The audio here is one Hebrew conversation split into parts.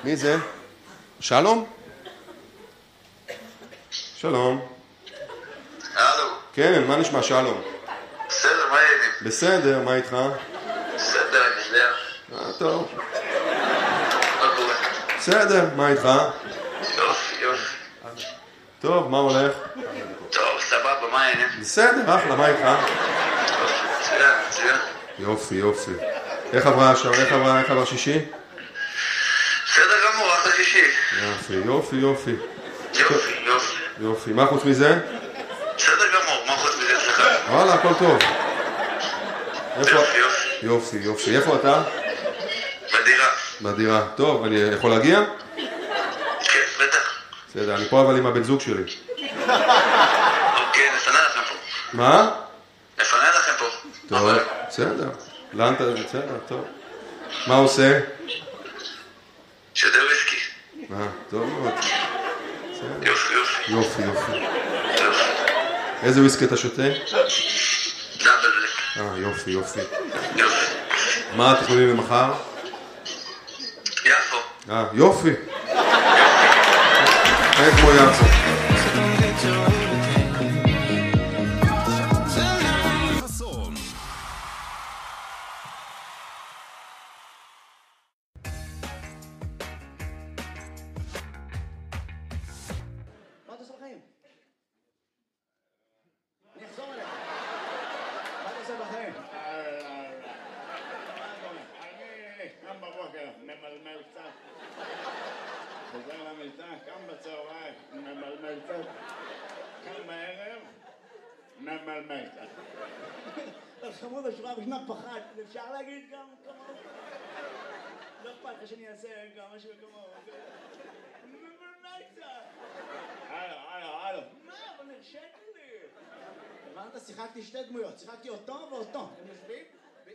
מי זה? שלום? שלום. הלו. כן, מה נשמע שלום? בסדר, מה העניינים? בסדר, מה איתך? בסדר, אני יודע. טוב. מה קורה? בסדר, מה איתך? יופי. טוב, מה הולך? טוב, סבבה, מה העניינים? בסדר, אחלה, מה איתך? מצוין. יופי. איך עברה שישי? בסדר גמור, אחלה שישי. יופי, מה חוץ מזה? בסדר גמור, מה חוץ מזה אצלך? וואלה, הכל טוב. יופי. איפה אתה? בדירה. טוב, אני יכול להגיע? כן, בטח. בסדר, אני פה אבל עם הבן זוג שלי. אוקיי, נפנה לכם פה. מה? נפנה לכם פה. טוב, בסדר. לאן אתה? בסדר, טוב. מה עושה? שותה וויסקי. טוב מאוד. יופי. איזה וויסקי אתה שותה? דאבל בלק. יופי. מה התכנונים למחר? יפו. יופי. כמו יפו. מה אתה עושה בחיים? אני אחזור אליך. מה אתה עושה בחיים? אני קם בבוקר, ממלמל קצת. חוזר למיטה, קם בצהריים, ממלמל קצת. קם בערב, ממלמל קצת. חמוד השורה בשנת פחד, אפשר להגיד גם כמוהו? לא אכפת לך שאני אעשה גם משהו כמוהו. הלו. מה? אבל נרשתי לי. הבנת? שיחקתי שתי דמויות, שיחקתי אותו ואותו. הם יושבים?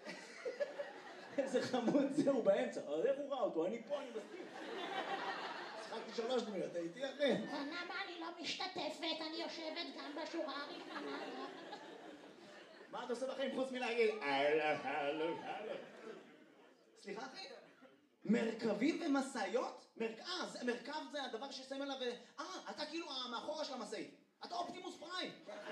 איזה חמוד זה, הוא באמצע. אז איך הוא ראה אותו? אני פה, אני מסכים. שיחקתי 3 דמויות, הייתי אחי. למה אני לא משתתפת? אני יושבת גם בשורה הראשונה. מה אתה עושה בחיים חוץ מלהגיד? הלו. סליחה אחי? מרכבים ומשאיות? מרכב זה הדבר ששמים עליו... אתה כאילו מאחורה של המשאית. אתה אופטימוס פריים.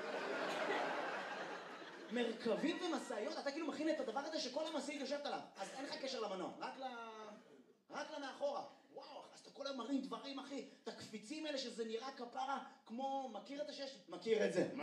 מרכבים ומשאיות? אתה כאילו מכין את הדבר הזה שכל המשאית יושבת עליו. אז אין לך קשר למנוע, רק למאחורה. וואו, אז אתה כל היום מרים דברים, אחי. את הקפיצים האלה שזה נראה כפרה כמו... מכיר את השש? מכיר את זה.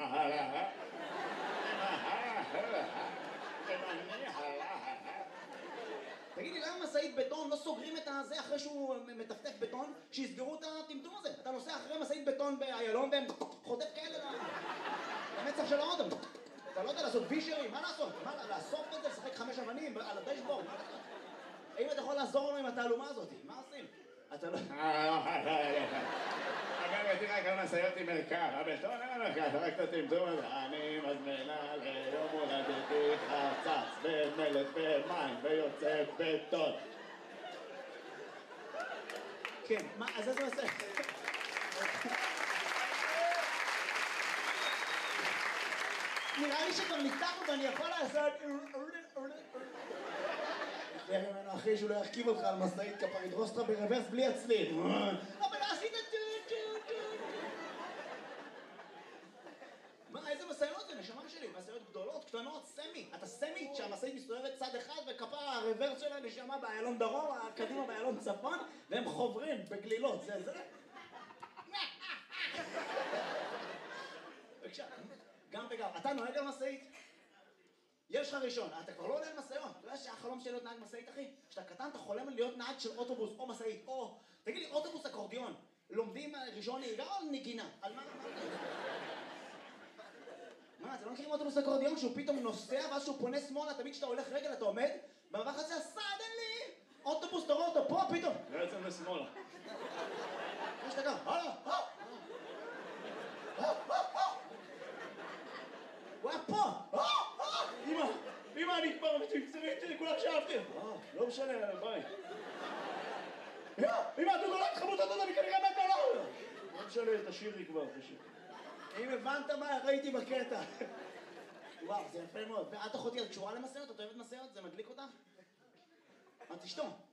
תגיד לי, למה משאית בטון לא סוגרים את הזה אחרי שהוא מטפטף בטון, שיסגרו את הטמטום הזה? אתה נוסע אחרי משאית בטון באיילון והם חוטף כאלה למצח של האודם. אתה לא יודע לעשות וישרים, מה לעשות? מה, לאסוף את זה, לשחק 5 אבנים על הדשבורד? מה לעשות? האם אתה יכול לעזור לנו עם התעלומה הזאת? מה עושים? אתה לא... אבל תראה כמה משאיות עם מרכב, הבטון אין מרכב, רק את הטמטום הזה. אני מזמינה ליום הולדתי חצץ במלט במים ויוצא בטון. כן, מה, אז איזה עושה? נראה לי שכבר ניתחנו ואני יכול לעשות... תראה ממנו אחי שהוא לא ירכיב אותך על משאית כפר, ידרוס אותך ברוורס בלי הצליל. אבל עשית טו. מה, איזה משאיות זה? נשמה שלי, משאיות גדולות, קטנות, סמי. אתה סמי שהמשאית מסתובבת צד אחד וכפר הרוורס שלה נשמה באיילון דרום, קדימה באיילון צפון, והם חוברים בגלילות, זה. בבקשה, גם וגם. אתה נוהג על משאית? יש לך ראשון, אתה כבר לא עולה על משאיות. אתה יודע שהחלום שלי להיות נהג משאית, אחי? כשאתה קטן אתה חולם על להיות נהג של אוטובוס או משאית, או... תגיד לי, אוטובוס אקורדיון, לומדים ראשון נהיגה או נגינה? על מה? מה, אתם לא מכירים אוטובוס אקורדיון שהוא פתאום נוסע ואז שהוא פונה שמאלה, תמיד כשאתה הולך רגל אתה עומד במעבר חציה, סדנלי! אוטובוס, תראו אותו פה פתאום. לא יוצא לשמאלה. מה שאתה גם? הוא היה פה! אמא, אני כבר מצטרית, כולם שאהבתי. לא משנה, ביי. אמא, אתה נולד חמוד, אני כנראה מת עליו. לא משנה, תשאירי כבר, תשאיר. אם הבנת מה ראיתי בקטע. וואו, זה יפה מאוד. ואת אחותי, את קשורה למשאיות? את אוהבת משאיות? זה מדליק אותך? תשתום.